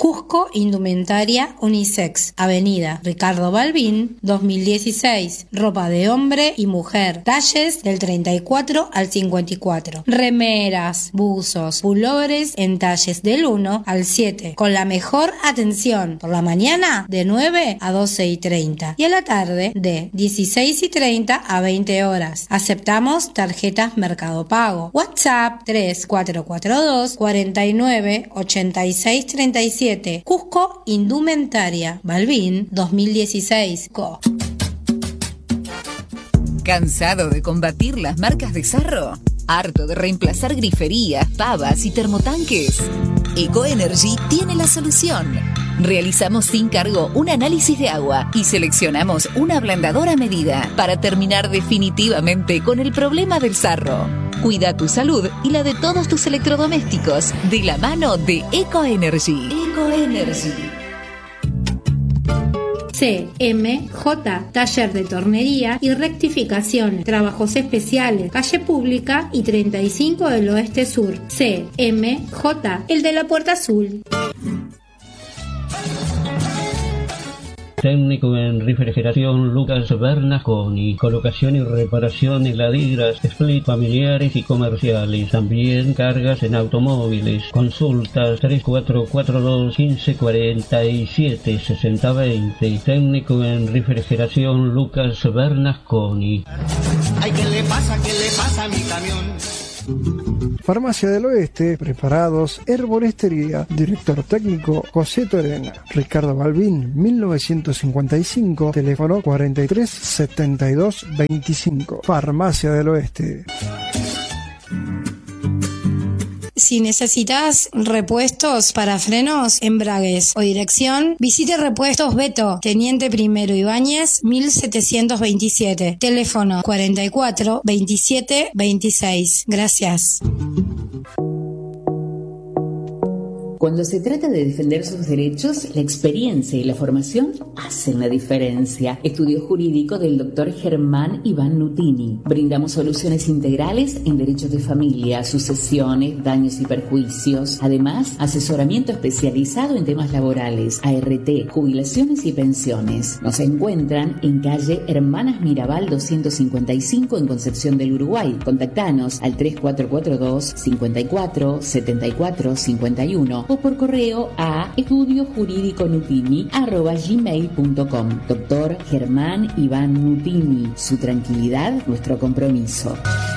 Cusco Indumentaria Unisex, Avenida Ricardo Balbín, 2016. Ropa de hombre y mujer, talles del 34 al 54. Remeras, buzos, pullovers en talles del 1 al 7, con la mejor atención. Por la mañana de 9 a 12:30 y a la tarde de 16:30 a 20 horas. Aceptamos tarjetas Mercado Pago. WhatsApp 3442 49 86 37. Cusco Indumentaria Balbín, 2016. ¿Cansado de combatir las marcas de sarro? ¿Harto de reemplazar griferías, pavas y termotanques? Ecoenergy tiene la solución. Realizamos sin cargo un análisis de agua y seleccionamos una ablandadora a medida para terminar definitivamente con el problema del sarro. Cuida tu salud y la de todos tus electrodomésticos de la mano de Ecoenergy. Ecoenergy. CMJ, taller de tornería y rectificación, trabajos especiales, calle Pública y 35 del Oeste Sur. CMJ, el de la Puerta Azul. Técnico en refrigeración Lucas Bernasconi, colocación y reparación en ladrillas, split familiares y comerciales, también cargas en automóviles. Consultas 3442 1547 6020. Técnico en refrigeración Lucas Bernasconi. Ay, ¿qué le pasa a mi camión? Farmacia del Oeste, preparados, herboristería, director técnico José Torena, Ricardo Balbín, 1955, teléfono 43 72 25. Farmacia del Oeste. Si necesitas repuestos para frenos, embragues o dirección, visite Repuestos Beto, Teniente Primero Ibáñez, 1727. Teléfono 44 27 26. Gracias. Cuando se trata de defender sus derechos, la experiencia y la formación hacen la diferencia. Estudio jurídico del Dr. Germán Iván Nutini. Brindamos soluciones integrales en derechos de familia, sucesiones, daños y perjuicios. Además, asesoramiento especializado en temas laborales, ART, jubilaciones y pensiones. Nos encuentran en calle Hermanas Mirabal 255 en Concepción del Uruguay. Contactanos al 3442 54 74 51 o por correo a estudiojurídiconutini@gmail.com. Doctor Germán Iván Nutini. Su tranquilidad, nuestro compromiso.